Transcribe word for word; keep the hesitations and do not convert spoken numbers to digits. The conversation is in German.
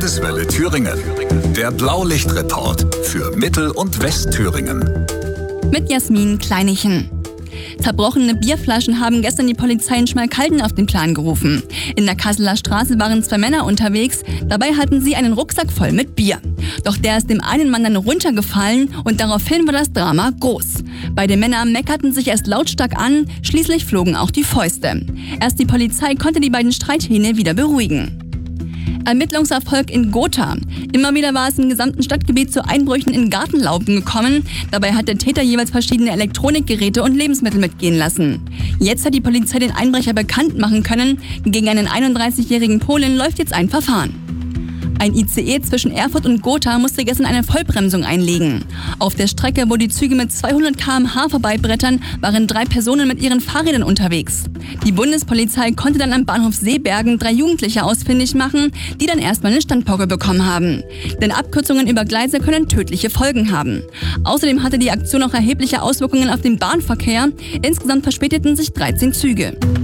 Landeswelle Thüringen. Der Blaulichtreport für Mittel- und Westthüringen. Mit Jasmin Kleinichen. Zerbrochene Bierflaschen haben gestern die Polizei in Schmalkalden auf den Plan gerufen. In der Kasseler Straße waren zwei Männer unterwegs, dabei hatten sie einen Rucksack voll mit Bier. Doch der ist dem einen Mann dann runtergefallen und daraufhin war das Drama groß. Beide Männer meckerten sich erst lautstark an, schließlich flogen auch die Fäuste. Erst die Polizei konnte die beiden Streithähne wieder beruhigen. Ermittlungserfolg in Gotha. Immer wieder war es im gesamten Stadtgebiet zu Einbrüchen in Gartenlauben gekommen. Dabei hat der Täter jeweils verschiedene Elektronikgeräte und Lebensmittel mitgehen lassen. Jetzt hat die Polizei den Einbrecher bekannt machen können. Gegen einen einunddreißigjährigen Polen läuft jetzt ein Verfahren. Ein I C E zwischen Erfurt und Gotha musste gestern eine Vollbremsung einlegen. Auf der Strecke, wo die Züge mit zweihundert Kilometer pro Stunde vorbeibrettern, waren drei Personen mit ihren Fahrrädern unterwegs. Die Bundespolizei konnte dann am Bahnhof Seebergen drei Jugendliche ausfindig machen, die dann erstmal eine Standpauke bekommen haben. Denn Abkürzungen über Gleise können tödliche Folgen haben. Außerdem hatte die Aktion auch erhebliche Auswirkungen auf den Bahnverkehr. Insgesamt verspäteten sich dreizehn Züge.